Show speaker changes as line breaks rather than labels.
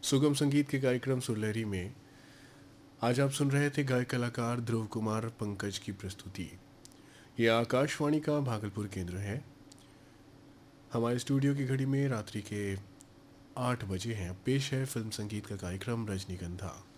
सुगम संगीत के कार्यक्रम सुरलहरी में आज आप सुन रहे थे गायक कलाकार ध्रुव कुमार पंकज की प्रस्तुति। ये आकाशवाणी का भागलपुर केंद्र है। हमारे स्टूडियो की घड़ी में रात्रि के 8 बजे हैं। पेश है फिल्म संगीत का कार्यक्रम रजनीगंधा।